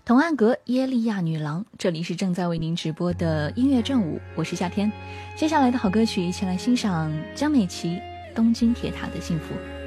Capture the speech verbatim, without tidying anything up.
童安格耶利亚女郎，这里是正在为您直播的音乐正午，我是夏天。接下来的好歌曲，一起来欣赏江美琪《东京铁塔的幸福》。